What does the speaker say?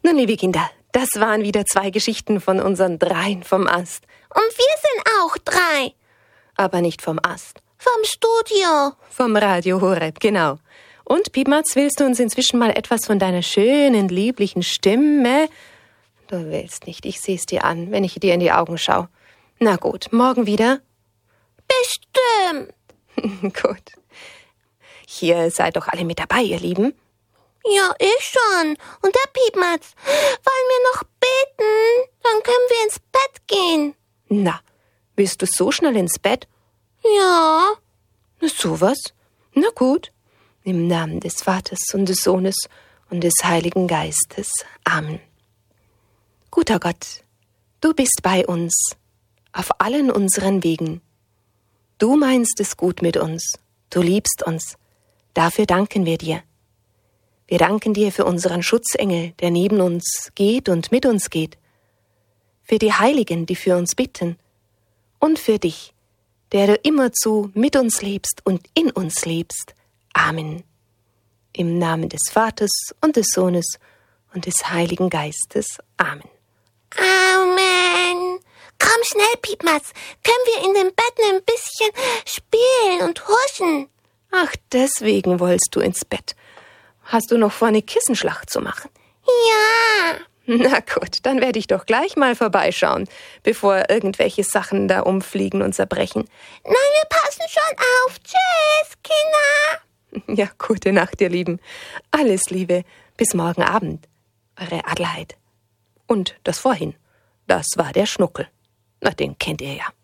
Nun, liebe Kinder, das waren wieder 2 Geschichten von unseren 3 vom Ast. Und wir sind auch 3. Aber nicht vom Ast. Vom Studio. Vom Radio Horeb, genau. Und, Piepmatz, willst du uns inzwischen mal etwas von deiner schönen, lieblichen Stimme? Du willst nicht, ich seh's dir an, wenn ich dir in die Augen schaue. Na gut, morgen wieder? Bestimmt. Gut. Hier seid doch alle mit dabei, ihr Lieben. Ja, ich schon. Und der Piepmatz. Wollen wir noch beten? Dann können wir ins Bett gehen. Na, willst du so schnell ins Bett? Ja. Sowas? Na gut. Im Namen des Vaters und des Sohnes und des Heiligen Geistes. Amen. Guter Gott, du bist bei uns, auf allen unseren Wegen. Du meinst es gut mit uns, du liebst uns. Dafür danken wir dir. Wir danken dir für unseren Schutzengel, der neben uns geht und mit uns geht. Für die Heiligen, die für uns bitten. Und für dich, der du immerzu mit uns lebst und in uns lebst. Amen. Im Namen des Vaters und des Sohnes und des Heiligen Geistes. Amen. Amen. Komm schnell, Piepmatz. Können wir in dem Bett ein bisschen spielen und huschen? Ach, deswegen wolltest du ins Bett. Hast du noch vor, eine Kissenschlacht zu machen? Ja. Na gut, dann werde ich doch gleich mal vorbeischauen, bevor irgendwelche Sachen da umfliegen und zerbrechen. Nein, wir passen schon auf. Tschüss, Kinder. Ja, gute Nacht, ihr Lieben. Alles Liebe. Bis morgen Abend. Eure Adelheid. Und das vorhin, das war der Schnuckel. Na, den kennt ihr ja.